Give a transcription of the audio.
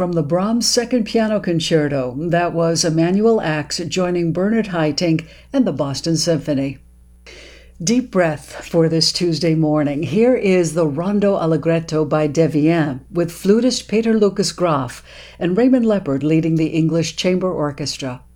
from the Brahms Second Piano Concerto. That was Emanuel Ax joining Bernard Haitink and the Boston Symphony. Deep breath for this Tuesday morning. Here is the Rondo Allegretto by Devienne with flutist Peter Lucas Graf and Raymond Leppard leading the English Chamber Orchestra.